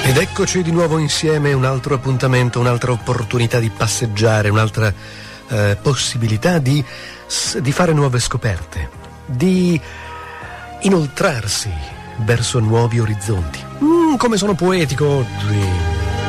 Ed eccoci di nuovo insieme, un altro appuntamento, un'altra opportunità di passeggiare, un'altra possibilità di fare nuove scoperte, di inoltrarsi verso nuovi orizzonti. Come sono poetico oggi!